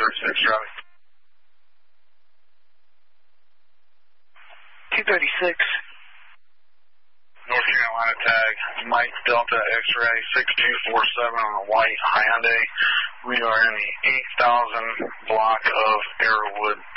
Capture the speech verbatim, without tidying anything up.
thirty-six, Charlie. two thirty-six. North Carolina tag, Mike Delta X-ray six two four seven on a white Hyundai. We are in the eight thousand block of Arrowwood